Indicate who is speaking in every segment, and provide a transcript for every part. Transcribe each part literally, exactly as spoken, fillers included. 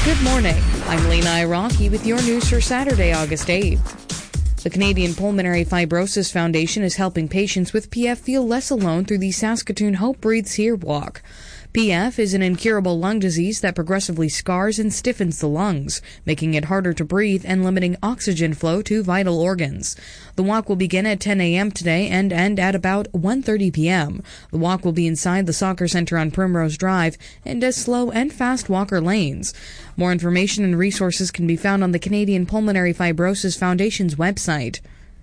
Speaker 1: Good morning. I'm Lena Iraqi with your news for Saturday, August eighth. The Canadian Pulmonary Fibrosis Foundation is helping patients with P F feel less alone through the Saskatoon Hope Breathes Here walk. P F is an incurable lung disease that progressively scars and stiffens the lungs, making it harder to breathe and limiting oxygen flow to vital organs. The walk will begin at ten a.m. today and end at about one thirty p.m. The walk will be inside the Soccer Centre on Primrose Drive and has slow and fast walker lanes. More information and resources can be found on the Canadian Pulmonary Fibrosis Foundation's website.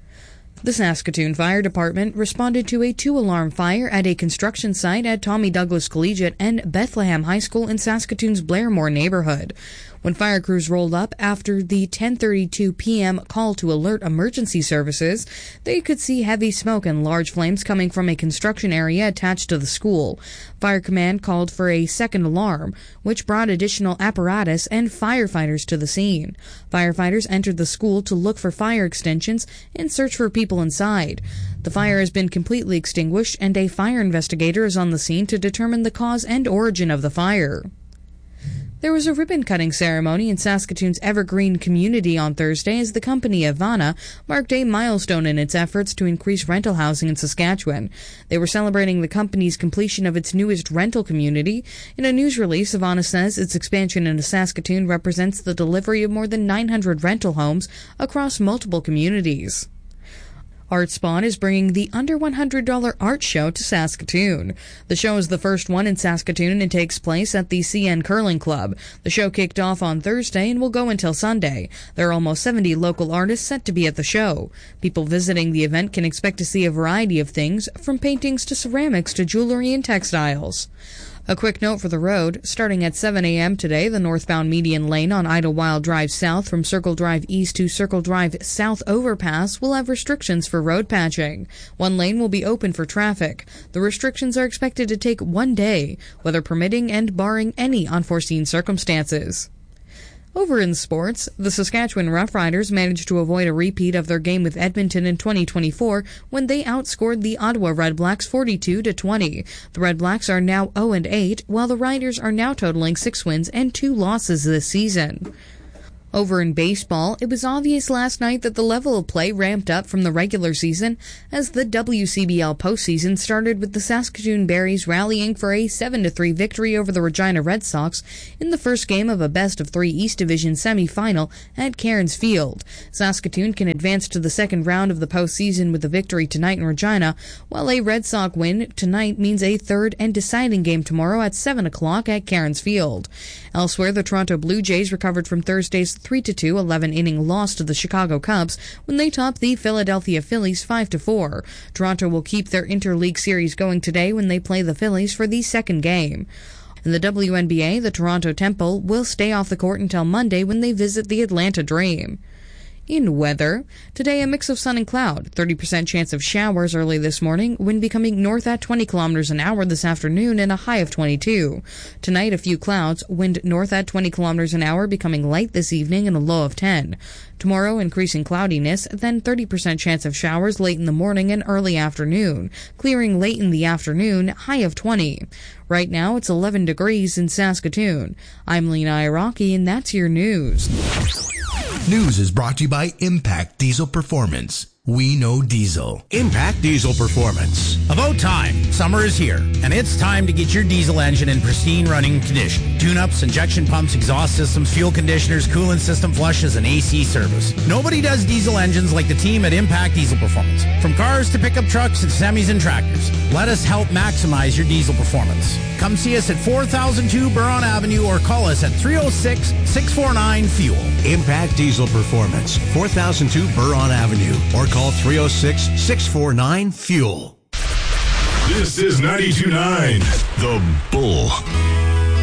Speaker 1: The Saskatoon Fire Department responded to a two-alarm fire at a construction site at Tommy Douglas Collegiate and Bethlehem High School in Saskatoon's Blairmore neighborhood. When fire crews rolled up after the ten thirty-two p.m. call to alert emergency services, they could see heavy smoke and large flames coming from a construction area attached to the school. Fire Command called for a second alarm, which brought additional apparatus and firefighters to the scene. Firefighters entered the school to look for fire extensions and search for people inside. The fire has been completely extinguished, and a fire investigator is on the scene to determine the cause and origin of the fire. There was a ribbon-cutting ceremony in Saskatoon's Evergreen community on Thursday as the company Avana marked a milestone in its efforts to increase rental housing in Saskatchewan. They were celebrating the company's completion of its newest rental community. In a news release, Avana says its expansion into Saskatoon represents the delivery of more than nine hundred rental homes across multiple communities. ArtSpawn is bringing the under one hundred dollars art show to Saskatoon. The show is the first one in Saskatoon and takes place at the C N Curling Club. The show kicked off on Thursday and will go until Sunday. There are almost seventy local artists set to be at the show. People visiting the event can expect to see a variety of things, from paintings to ceramics to jewelry and textiles. A quick note for the road. Starting at seven a.m. today, the northbound median lane on Idlewild Drive South from Circle Drive East to Circle Drive South overpass will have restrictions for road patching. One lane will be open for traffic. The restrictions are expected to take one day, weather permitting and barring any unforeseen circumstances. Over in sports, the Saskatchewan Roughriders managed to avoid a repeat of their game with Edmonton in twenty twenty-four when they outscored the Ottawa Redblacks forty-two to twenty. The Redblacks are now oh and eight, while the Riders are now totaling six wins and two losses this season. Over in baseball, it was obvious last night that the level of play ramped up from the regular season as the W C B L postseason started with the Saskatoon Berries rallying for a seven to three victory over the Regina Red Sox in the first game of a best-of-three East Division semifinal at Cairns Field. Saskatoon can advance to the second round of the postseason with a victory tonight in Regina, while a Red Sox win tonight means a third and deciding game tomorrow at seven o'clock at Cairns Field. Elsewhere, the Toronto Blue Jays recovered from Thursday's three to two eleven-inning loss to the Chicago Cubs when they topped the Philadelphia Phillies five to four. Toronto will keep their interleague series going today when they play the Phillies for the second game. In the W N B A, the Toronto Temple will stay off the court until Monday when they visit the Atlanta Dream. In weather, today a mix of sun and cloud, thirty percent chance of showers early this morning, wind becoming north at twenty kilometers an hour this afternoon and a high of twenty-two. Tonight a few clouds, wind north at twenty kilometers an hour becoming light this evening and a low of ten. Tomorrow increasing cloudiness, then thirty percent chance of showers late in the morning and early afternoon, clearing late in the afternoon, high of twenty. Right now it's eleven degrees in Saskatoon. I'm Lena Iraqi and that's your news.
Speaker 2: News is brought to you by Impact Diesel Performance. We know diesel.
Speaker 3: Impact Diesel Performance. About time. Summer is here, and it's time to get your diesel engine in pristine running condition. Tune-ups, injection pumps, exhaust systems, fuel conditioners, coolant system flushes, and A C service. Nobody does diesel engines like the team at Impact Diesel Performance. From cars to pickup trucks and semis and tractors, let us help maximize your diesel performance. Come see us at four thousand two Buron Avenue or call us at three oh six, six four nine, FUEL.
Speaker 4: Impact Diesel Performance, four thousand two Buron Avenue, or call three oh six, six four nine, FUEL.
Speaker 5: This is ninety-two point nine, The Bull.